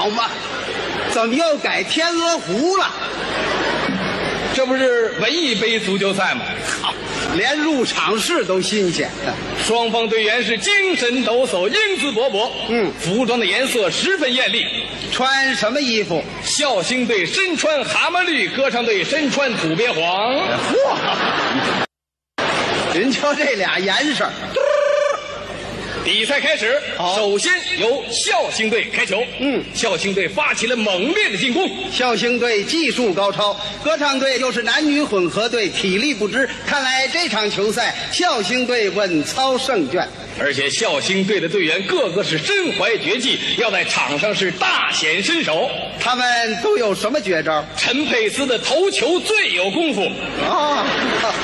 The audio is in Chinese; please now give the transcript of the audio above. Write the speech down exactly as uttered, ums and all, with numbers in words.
好嘛，怎么又改天鹅湖了？ 这不是文艺杯足球赛吗？ 好，连入场式都新鲜。 双方队员是精神抖擞，英姿勃勃。 嗯， 服装的颜色十分艳丽。 穿什么衣服？ 孝兴队身穿蛤蟆绿，歌唱队身穿土鳖黄。 嚯！您瞧这俩颜色。 比赛开始，首先由孝兴队开球。 嗯， 孝兴队发起了猛烈的进攻。 孝兴队技术高超，歌唱队又是男女混合队，体力不支。看来这场球赛孝兴队稳操胜券。 而且孝兴队的队员个个是身怀绝技，要在场上是大显身手。 他们都有什么绝招？ 陈佩斯的头球最有功夫。 啊